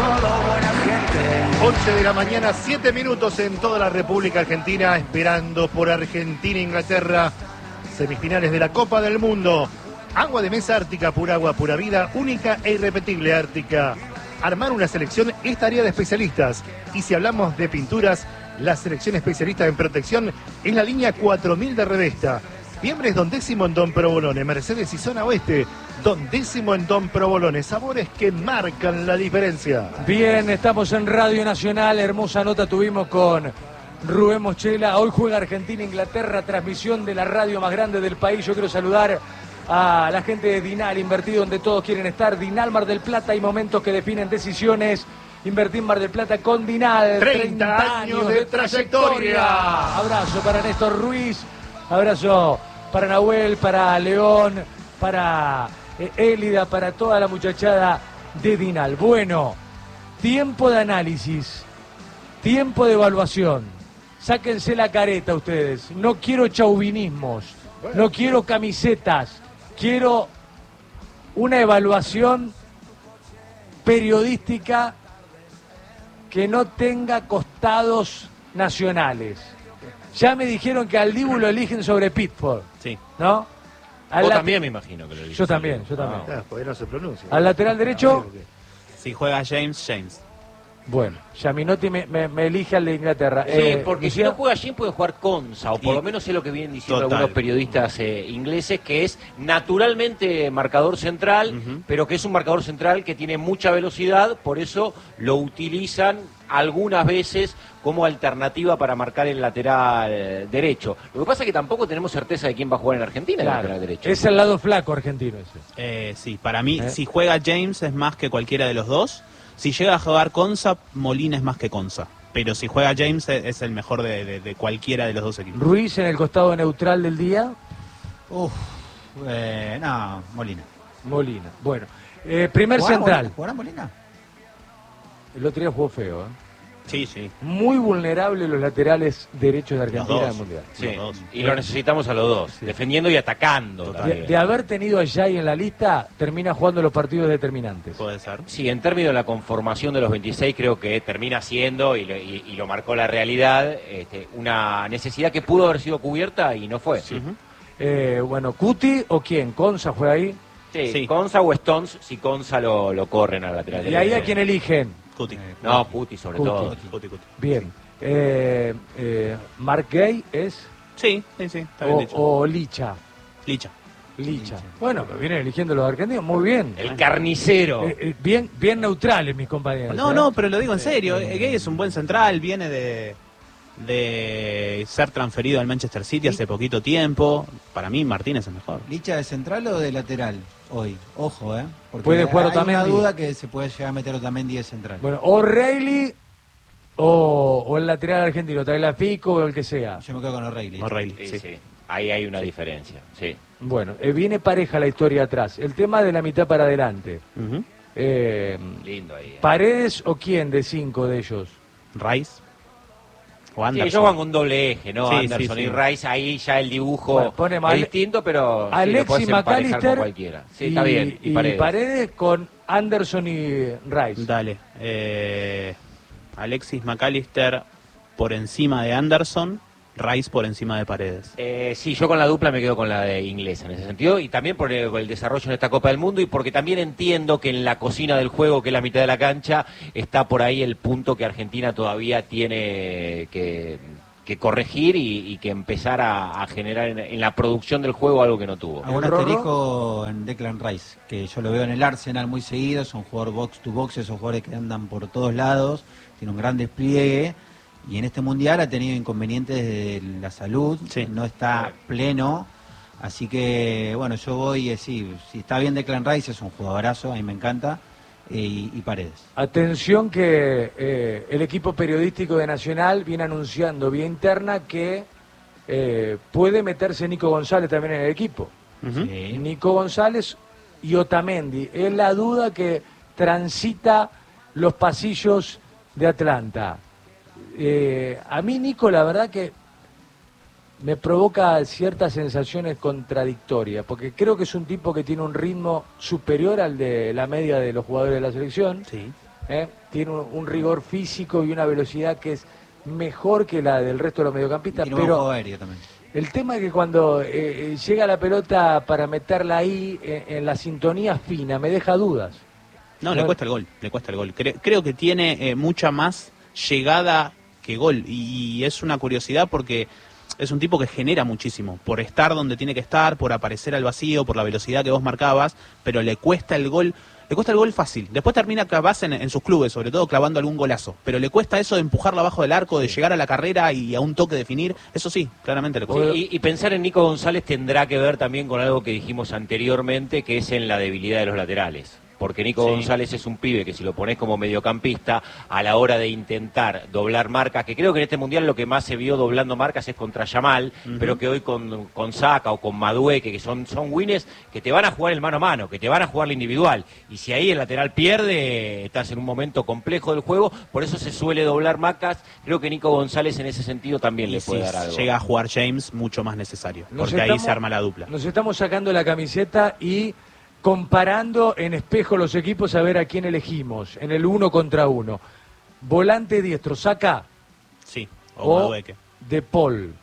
11 de la mañana, 7 minutos en toda la República Argentina, esperando por Argentina e Inglaterra, semifinales de la Copa del Mundo. Agua de mesa Ártica, pura agua, pura vida, única e irrepetible Ártica. Armar una selección es tarea de especialistas. Y si hablamos de pinturas, la selección especialista en protección es la línea 4000 de Revesta. Fiembres Don Décimo en Don Provolone, Mercedes y Zona Oeste, Don Décimo en Don Provolone, sabores que marcan la diferencia. Bien, estamos en Radio Nacional, hermosa nota tuvimos con Rubén Moschela. Hoy juega Argentina-Inglaterra, transmisión de la radio más grande del país. Yo quiero saludar a la gente de Dinal, invertido donde todos quieren estar. Dinal Mar del Plata, hay momentos que definen decisiones. Invertir Mar del Plata con Dinal. 30 años de trayectoria. Abrazo para Néstor Ruiz, abrazo para Nahuel, para León, para Élida, para toda la muchachada de Dinal. Bueno, tiempo de análisis, tiempo de evaluación. Sáquense la careta ustedes. No quiero chauvinismos, no quiero camisetas. Quiero una evaluación periodística que no tenga costados nacionales. Ya me dijeron que al Dibu lo eligen sobre Pitford. Sí. ¿No? Vos también me imagino que lo eligen. Yo también. Porque no se pronuncia. Al lateral derecho. Si juega James. Bueno, Giaminotti me elige al de Inglaterra. Sí, porque si no juega Jim puede jugar Konsa, o por lo menos es lo que vienen diciendo algunos periodistas ingleses, que es naturalmente marcador central, pero que es un marcador central que tiene mucha velocidad, por eso lo utilizan algunas veces como alternativa para marcar el lateral derecho. Lo que pasa es que tampoco tenemos certeza de quién va a jugar en Argentina, Claro, el lateral derecho. es el lado flaco argentino ese. Sí, para mí, si juega James es más que cualquiera de los dos. Si llega a jugar Konsa, Molina es más que Konsa. Pero si juega James es el mejor de cualquiera de los dos equipos. Ruiz en el costado neutral del día. No, Molina. Molina. Bueno, primer central. ¿Jugará Molina? El otro día jugó feo, ¿eh? Sí, sí. Muy vulnerables los laterales derechos de Argentina en el Mundial. Sí, y lo necesitamos a los dos, defendiendo y atacando. De haber tenido a Jay en la lista, termina jugando los partidos determinantes. Puede ser. Sí, en términos de la conformación de los 26 creo que termina siendo, y lo marcó la realidad, una necesidad que pudo haber sido cubierta y no fue. Sí. Bueno, ¿Cuti o quién? ¿Consa juega ahí? Sí, Konsa o Stones, si Konsa lo corren al lateral ¿Y derecho. ahí a quién eligen? Cuti. No, Cuti sobre todo. Cuti. Bien. ¿Mark Gay es? Sí, está bien dicho. ¿O Licha? Licha. Bueno, me vienen eligiendo los argentinos, muy bien. El carnicero. Bien neutrales mis compañeros. No, pero lo digo en serio. Gay es un buen central, viene de ser transferido al Manchester City hace poquito tiempo. Para mí Martínez es mejor. ¿Licha de central o de lateral hoy? Ojo, porque puede jugar hay Otamendi. una duda que se puede llegar a meter Otamendi de central. Bueno, O'Reilly o el lateral argentino, Tagliafico o el que sea. Yo me quedo con O'Reilly. Sí. Ahí hay una diferencia, sí. Bueno, viene pareja la historia atrás. El tema de la mitad para adelante. Lindo ahí. ¿Paredes o quién de 5 de ellos? Rice. O Anderson. Sí, ellos van con un doble eje, ¿no? Sí, Anderson y Rice, ahí ya el dibujo Bueno, es distinto, pero sí, lo Alexis podés emparejar con McAllister cualquiera. Sí, está bien. Y Paredes con Anderson y Rice. Dale. Alexis McAllister por encima de Anderson, Rice por encima de Paredes. Sí, yo con la dupla me quedo con la de inglesa en ese sentido, y también por el desarrollo en esta Copa del Mundo, y porque también entiendo que en la cocina del juego, que es la mitad de la cancha, está por ahí el punto que Argentina todavía tiene que corregir y que empezar a generar en la producción del juego algo que no tuvo. Hago un asterisco en Declan Rice, que yo lo veo en el Arsenal muy seguido, es un jugador box to box, esos jugadores que andan por todos lados, tiene un gran despliegue. Y en este mundial ha tenido inconvenientes de la salud, no está pleno, así que bueno, yo voy, si está bien Declan Rice, es un jugadorazo, a mí me encanta, y Paredes. Atención que el equipo periodístico de Nacional viene anunciando vía interna que puede meterse Nico González también en el equipo. Sí. Nico González y Otamendi, es la duda que transita los pasillos de Atlanta. A mí Nico la verdad que me provoca ciertas sensaciones contradictorias, porque creo que es un tipo que tiene un ritmo superior al de la media de los jugadores de la selección, Tiene un rigor físico y una velocidad que es mejor que la del resto de los mediocampistas, pero aéreo también. El tema es que cuando llega la pelota para meterla ahí en la sintonía fina, me deja dudas. No, le cuesta el gol. Creo que tiene mucha más llegada que gol, y es una curiosidad porque es un tipo que genera muchísimo, por estar donde tiene que estar, por aparecer al vacío, por la velocidad que vos marcabas, pero le cuesta el gol fácil. Después termina capaz en sus clubes, sobre todo clavando algún golazo, pero le cuesta eso de empujarla abajo del arco, de llegar a la carrera y a un toque definir, eso sí, claramente le cuesta. Y pensar en Nico González tendrá que ver también con algo que dijimos anteriormente, que es en la debilidad de los laterales. Porque Nico González es un pibe que si lo pones como mediocampista, a la hora de intentar doblar marcas, que creo que en este Mundial lo que más se vio doblando marcas es contra Yamal, pero que hoy con Saka o con Madueque, que son winners que te van a jugar el mano a mano, que te van a jugar el individual. Y si ahí el lateral pierde, estás en un momento complejo del juego, por eso se suele doblar marcas. Creo que Nico González en ese sentido también le puede dar algo. Llega a jugar James, mucho más necesario, porque ahí se arma la dupla. Nos estamos sacando la camiseta y comparando en espejo los equipos a ver a quién elegimos en el 1 contra 1. Volante diestro, Saka. Sí, o Madueque. De Paul.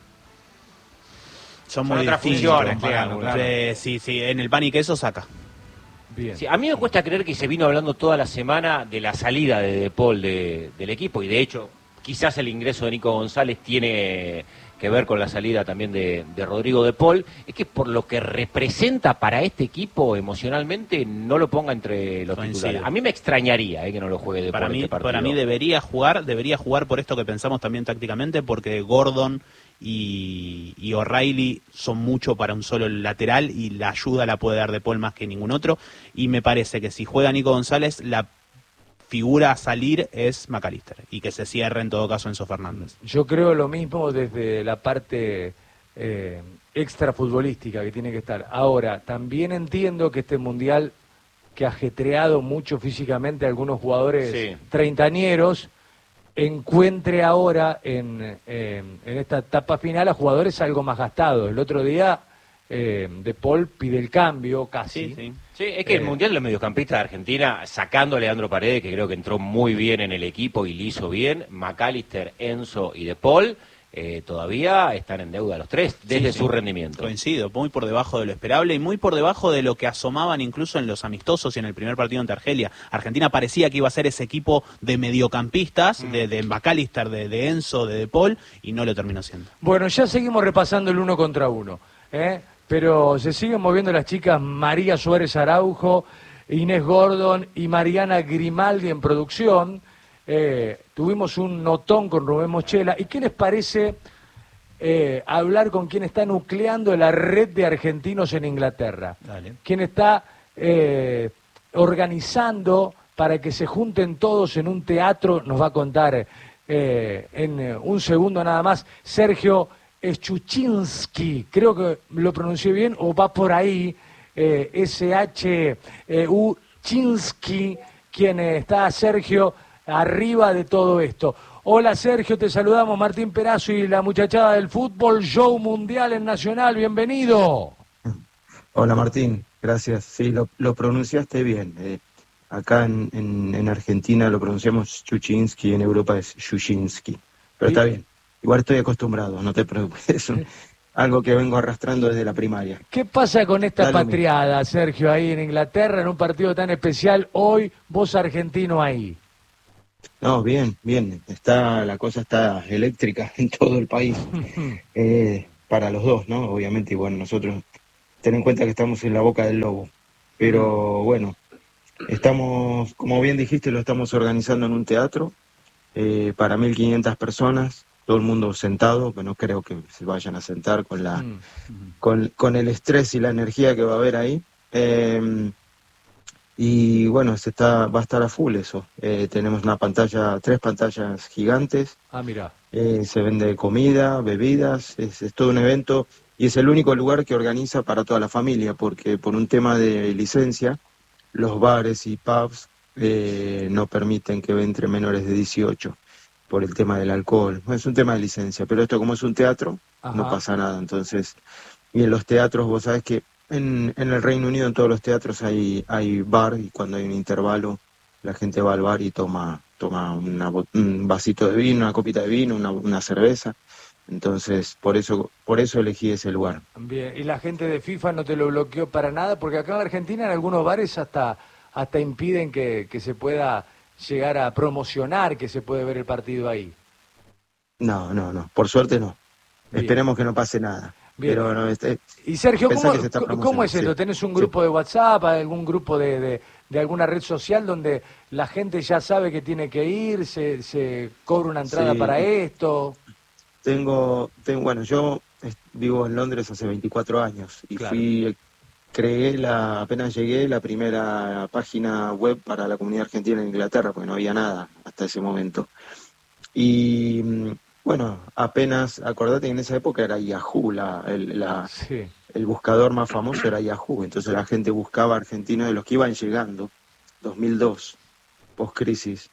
Son muy otras distintos, funciones, claro. Sí, en el pan y queso Saka. Bien. Sí, a mí me cuesta creer que se vino hablando toda la semana de la salida de Paul del equipo, y de hecho quizás el ingreso de Nico González tiene que ver con la salida también de Rodrigo de Paul. Es que por lo que representa para este equipo emocionalmente no lo ponga entre los titulares. A mí me extrañaría que no lo juegue de Paul este partido. Para mí debería jugar por esto que pensamos también tácticamente, porque Gordon y O'Reilly son mucho para un solo lateral y la ayuda la puede dar de Paul más que ningún otro, y me parece que si juega Nico González, la figura a salir es McAllister, y que se cierre en todo caso Enzo Fernández. Yo creo lo mismo desde la parte extra futbolística que tiene que estar. Ahora, también entiendo que este Mundial, que ha ajetreado mucho físicamente a algunos jugadores treintañeros, encuentre ahora en esta etapa final a jugadores algo más gastados. El otro día De Paul pide el cambio casi. Sí, es que el Mundial de los mediocampistas de Argentina, sacando a Leandro Paredes, que creo que entró muy bien en el equipo y lo hizo bien, McAllister, Enzo y De Paul, todavía están en deuda los tres desde su rendimiento. Coincido, muy por debajo de lo esperable y muy por debajo de lo que asomaban incluso en los amistosos y en el primer partido ante Argelia. Argentina parecía que iba a ser ese equipo de mediocampistas, de McAllister, de Enzo, de Paul, y no lo terminó siendo. Bueno, ya seguimos repasando el 1 contra 1, pero se siguen moviendo las chicas María Suárez Araujo, Inés Gordon y Mariana Grimaldi en producción. Tuvimos un notón con Rubén Mochela. ¿Y qué les parece hablar con quien está nucleando la red de argentinos en Inglaterra? Dale. Quien está organizando para que se junten todos en un teatro, nos va a contar en un segundo nada más, Sergio Schuchinski, creo que lo pronuncié bien, o va por ahí, S-H-U Chinsky, quien está, Sergio, arriba de todo esto. Hola Sergio, te saludamos, Martín Perazo y la muchachada del fútbol, show mundial en Nacional, bienvenido. Hola Martín, gracias, sí, lo pronunciaste bien. Acá en Argentina lo pronunciamos Schuchinski, en Europa es Schuchinski, pero está bien. Igual estoy acostumbrado, no te preocupes, es algo que vengo arrastrando desde la primaria. ¿Qué pasa con esta patriada, Sergio, ahí en Inglaterra, en un partido tan especial, hoy vos argentino ahí? No, bien, la cosa está eléctrica en todo el país, para los dos, ¿no? Obviamente, y bueno, nosotros, ten en cuenta que estamos en la boca del lobo, pero bueno, estamos, como bien dijiste, lo estamos organizando en un teatro, para 1.500 personas, todo el mundo sentado, que no creo que se vayan a sentar con el estrés y la energía que va a haber ahí. Y bueno, va a estar a full eso. Tenemos 3 pantallas gigantes. Ah, mira. Se vende comida, bebidas, es todo un evento y es el único lugar que organiza para toda la familia, porque por un tema de licencia, los bares y pubs no permiten que entre menores de 18. Por el tema del alcohol, es un tema de licencia, pero esto como es un teatro, no pasa nada. Entonces, y en los teatros, vos sabés que en el Reino Unido en todos los teatros hay bar, y cuando hay un intervalo la gente va al bar y toma un vasito de vino, una copita de vino, una cerveza. Entonces, por eso elegí ese lugar. Bien, y la gente de FIFA no te lo bloqueó para nada, porque acá en Argentina en algunos bares hasta impiden que se pueda llegar a promocionar, que se puede ver el partido ahí. No, por suerte no. Bien. Esperemos que no pase nada. Bien. Pero no, y Sergio, ¿cómo es esto? ¿Tenés un grupo de WhatsApp, algún grupo de alguna red social donde la gente ya sabe que tiene que ir, se cobra una entrada para esto? Bueno, yo vivo en Londres hace 24 años y claro. Apenas llegué, la primera página web para la comunidad argentina en Inglaterra, porque no había nada hasta ese momento. Y bueno, apenas, acordate que en esa época era Yahoo, el buscador más famoso era Yahoo, entonces la gente buscaba argentinos de los que iban llegando, 2002, post-crisis.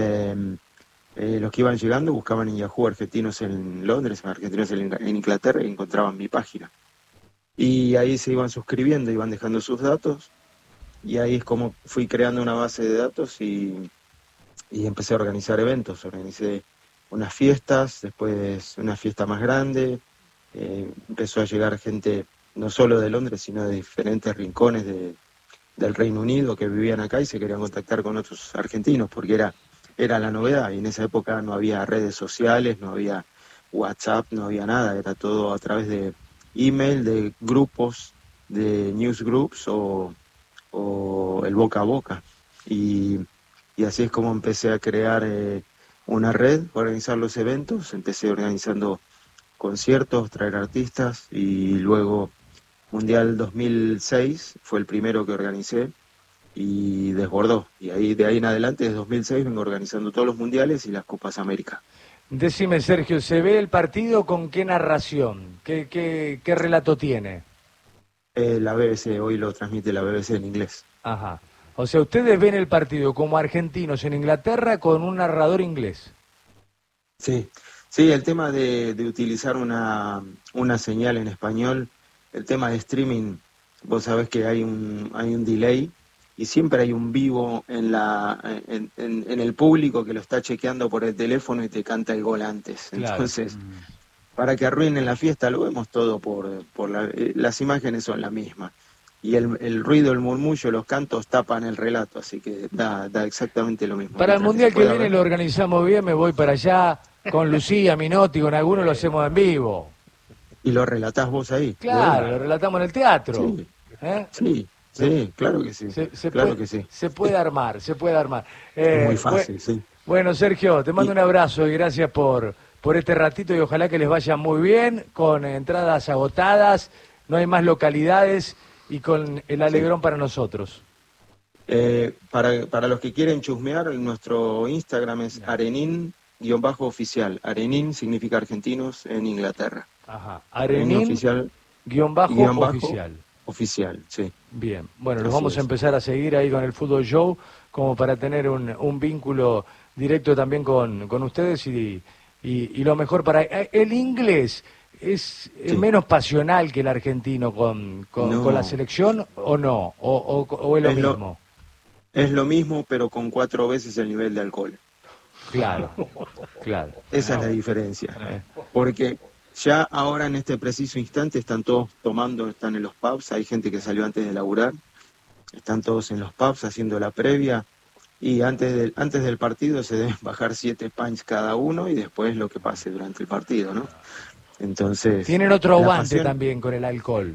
Los que iban llegando buscaban en Yahoo argentinos en Londres, argentinos en Inglaterra, y encontraban mi página. Y ahí se iban suscribiendo, iban dejando sus datos, y ahí es como fui creando una base de datos y empecé a organizar eventos. Organicé unas fiestas, después una fiesta más grande, empezó a llegar gente no solo de Londres, sino de diferentes rincones del Reino Unido que vivían acá y se querían contactar con otros argentinos, porque era la novedad, y en esa época no había redes sociales, no había WhatsApp, no había nada, era todo a través de email, de grupos, de newsgroups o el boca a boca. Y así es como empecé a crear una red, organizar los eventos, empecé organizando conciertos, traer artistas, y luego Mundial 2006 fue el primero que organicé, y desbordó. Y de ahí en adelante, desde 2006, vengo organizando todos los mundiales y las Copas América. Decime, Sergio, ¿se ve el partido con qué narración? ¿Qué relato tiene? La BBC, hoy lo transmite la BBC en inglés. Ajá. O sea, ustedes ven el partido como argentinos en Inglaterra con un narrador inglés. Sí, el tema de utilizar una señal en español, el tema de streaming, vos sabés que hay un delay, y siempre hay un vivo en el público que lo está chequeando por el teléfono y te canta el gol antes. Claro. Entonces, para que arruinen la fiesta, lo vemos todo las imágenes son las mismas. Y el ruido, el murmullo, los cantos tapan el relato, así que da exactamente lo mismo. Para el Mundial que viene lo organizamos bien, me voy para allá, con Lucía, Minotti, con algunos lo hacemos en vivo. ¿Y lo relatás vos ahí? Claro, bueno. Lo relatamos en el teatro. Sí. Sí, claro que sí. Se puede armar. Es muy fácil, sí. Bueno, Sergio, te mando un abrazo y gracias por este ratito, y ojalá que les vaya muy bien, con entradas agotadas, no hay más localidades, y con el alegrón para nosotros. Para los que quieren chusmear, nuestro Instagram es arenin_oficial. Arenin significa argentinos en Inglaterra. Ajá. Arenin_oficial. Oficial, sí. Bien, bueno, los vamos a empezar a seguir ahí con el Fútbol Show, como para tener un vínculo directo también con ustedes, y lo mejor para... El inglés es menos pasional que el argentino con la selección, ¿o no? ¿O es lo mismo? Es lo mismo, pero con 4 veces el nivel de alcohol. Claro. Esa es la diferencia. Porque ya ahora, en este preciso instante, están todos tomando, están en los pubs, hay gente que salió antes de laburar, están todos en los pubs haciendo la previa, y antes del partido se deben bajar 7 pints cada uno, y después lo que pase durante el partido, ¿no? Entonces... Tienen otro aguante también con el alcohol.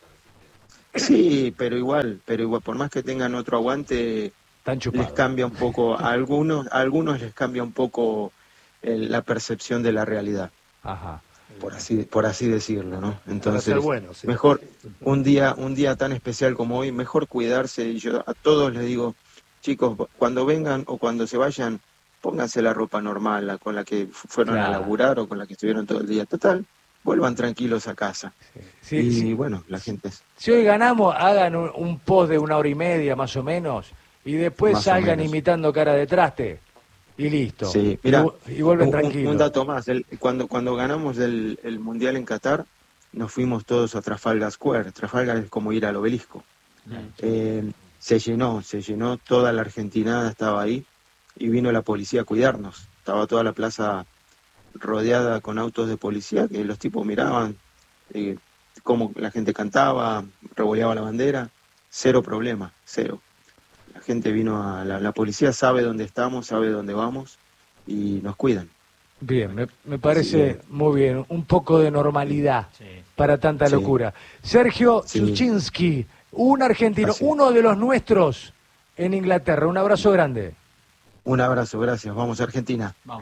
Sí, pero igual, por más que tengan otro aguante, les cambia un poco, a algunos les cambia un poco la percepción de la realidad. Ajá. Por así decirlo, ¿no? Entonces, bueno, sí. Mejor un día tan especial como hoy, mejor cuidarse. Y yo a todos les digo, chicos, cuando vengan o cuando se vayan, pónganse la ropa normal, con la que fueron a laburar o con la que estuvieron todo el día. Total, vuelvan tranquilos a casa. Sí. Bueno, la gente... Si hoy ganamos, hagan un post de 1 hora y media más o menos, y después salgan imitando cara de traste. Y listo. Sí, mira, y vuelven tranquilos. Un dato más, cuando ganamos el Mundial en Qatar, nos fuimos todos a Trafalgar Square. Trafalgar es como ir al obelisco. se llenó, toda la Argentina estaba ahí y vino la policía a cuidarnos. Estaba toda la plaza rodeada con autos de policía que los tipos miraban cómo la gente cantaba, revoleaba la bandera, cero problema, cero. La gente vino la policía sabe dónde estamos, sabe dónde vamos y nos cuidan. Bien, me parece muy bien, un poco de normalidad para tanta locura. Sergio Zuchinski, un argentino, uno de los nuestros en Inglaterra. Un abrazo grande. Un abrazo, gracias. Vamos a Argentina. Vamos.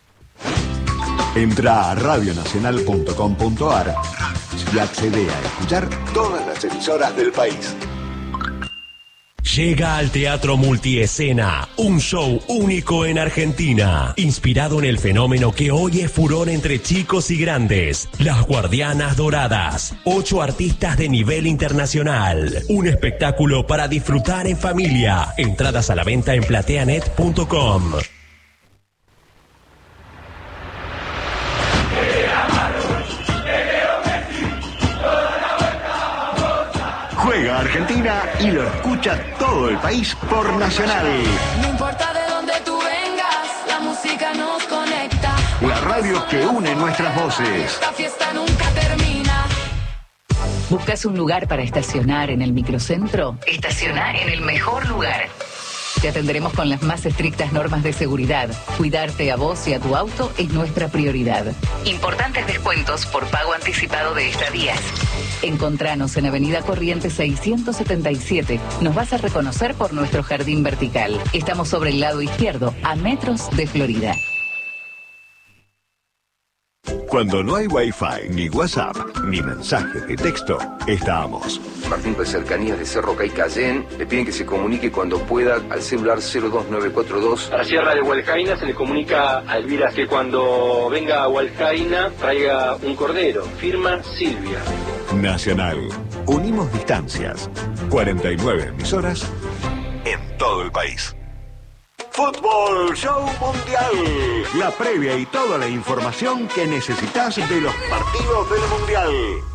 Entra a radionacional.com.ar y accede a escuchar todas las emisoras del país. Llega al Teatro Multiescena, un show único en Argentina, inspirado en el fenómeno que hoy es furor entre chicos y grandes, Las Guardianas Doradas, 8 artistas de nivel internacional, un espectáculo para disfrutar en familia, entradas a la venta en plateanet.com. Juega Argentina y lo escucha todo el país por Nacional. No importa de dónde tú vengas, la música nos conecta. La radio que une nuestras voces. Esta fiesta nunca termina. ¿Buscas un lugar para estacionar en el microcentro? Estaciona en el mejor lugar. Te atenderemos con las más estrictas normas de seguridad. Cuidarte a vos y a tu auto es nuestra prioridad. Importantes descuentos por pago anticipado de estadías. Encontranos en Avenida Corrientes 677. Nos vas a reconocer por nuestro jardín vertical. Estamos sobre el lado izquierdo, a metros de Florida. Cuando no hay Wi-Fi, ni WhatsApp, ni mensajes de texto, estamos. Martín de Cercanías de Cerro Caicayén le piden que se comunique cuando pueda al celular 02942. A la Sierra de Hualcaína se le comunica a Elvira que cuando venga a Hualcaína traiga un cordero. Firma Silvia. Nacional. Unimos distancias. 49 emisoras en todo el país. Fútbol Show Mundial. La previa y toda la información que necesitas de los partidos del Mundial.